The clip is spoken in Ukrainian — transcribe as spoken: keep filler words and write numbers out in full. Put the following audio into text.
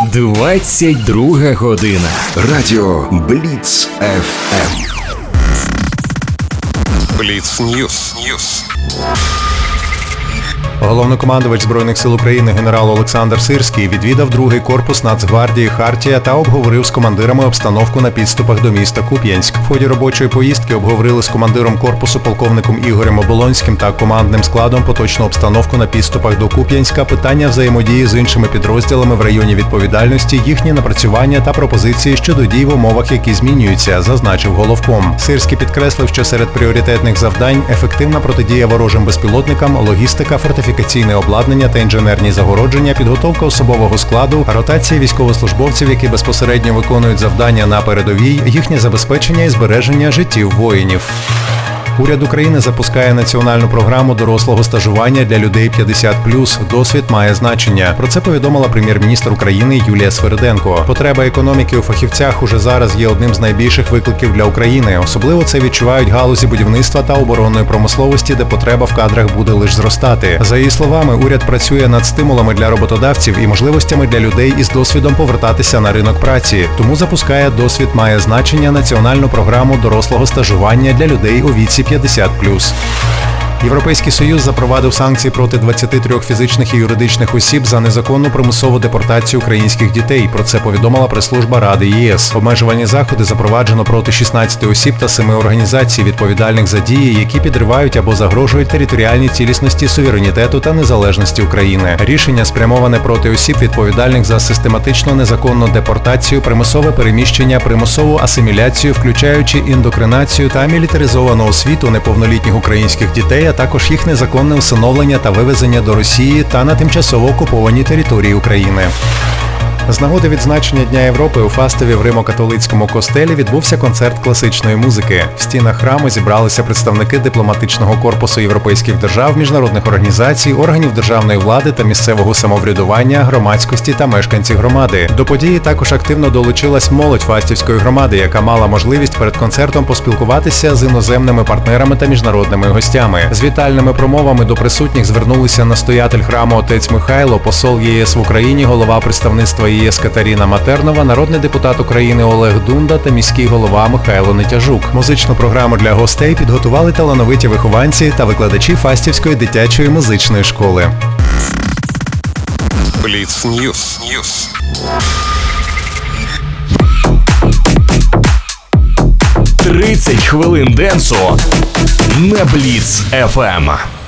двадцять друга година. Радіо Бліц еф ем. Бліц Ньюс. Ньюс. Головнокомандувач Збройних сил України генерал Олександр Сирський відвідав другий корпус Нацгвардії «Хартія» та обговорив з командирами обстановку на підступах до міста Куп'янськ. В ході робочої поїздки обговорили з командиром корпусу полковником Ігорем Оболонським та командним складом поточну обстановку на підступах до Куп'янська, питання взаємодії з іншими підрозділами в районі відповідальності, їхні напрацювання та пропозиції щодо дій в умовах, які змінюються, зазначив головком. Сирський підкреслив, що серед пріоритетних завдань ефективна протидія ворожим безпілотникам, логістика, фортифікація, фортифікаційне обладнання та інженерні загородження, підготовка особового складу, ротація військовослужбовців, які безпосередньо виконують завдання на передовій, їхнє забезпечення і збереження життів воїнів. Уряд України запускає національну програму дорослого стажування для людей п'ятдесят плюс. Досвід має значення. Про це повідомила прем'єр-міністр України Юлія Свериденко. Потреба економіки у фахівцях уже зараз є одним з найбільших викликів для України. Особливо це відчувають галузі будівництва та оборонної промисловості, де потреба в кадрах буде лише зростати. За її словами, уряд працює над стимулами для роботодавців і можливостями для людей із досвідом повертатися на ринок праці. Тому запускає «Досвід має значення» національну програму дорослого стажування для людей у віці п'ятдесят плюс. Європейський Союз запровадив санкції проти двадцяти трьох фізичних і юридичних осіб за незаконну примусову депортацію українських дітей. Про це повідомила прес-служба Ради ЄС. Обмежувальні заходи запроваджено проти шістнадцяти осіб та семи організацій, відповідальних за дії, які підривають або загрожують територіальній цілісності, суверенітету та незалежності України. Рішення спрямоване проти осіб, відповідальних за систематичну незаконну депортацію, примусове переміщення, примусову асиміляцію, включаючи індокринацію та мілітаризовану освіту неповнолітніх українських дітей, а також їх незаконне усиновлення та вивезення до Росії та на тимчасово окупованій території України. З нагоди відзначення Дня Європи у Фастові в Римо-католицькому костелі відбувся концерт класичної музики. В стінах храму зібралися представники дипломатичного корпусу європейських держав, міжнародних організацій, органів державної влади та місцевого самоврядування, громадськості та мешканці громади. До події також активно долучилась молодь Фастівської громади, яка мала можливість перед концертом поспілкуватися з іноземними партнерами та міжнародними гостями. З вітальними промовами до присутніх звернулися настоятель храму отець Михайло, посол ЄС в Україні, голова представництва ЄС Катерина Матернова, народний депутат України Олег Дунда та міський голова Михайло Нетяжук. Музичну програму для гостей підготували талановиті вихованці та викладачі Фастівської дитячої музичної школи. Бліц Ньюс. Ньюс. тридцять хвилин денсу на Бліц еф ем.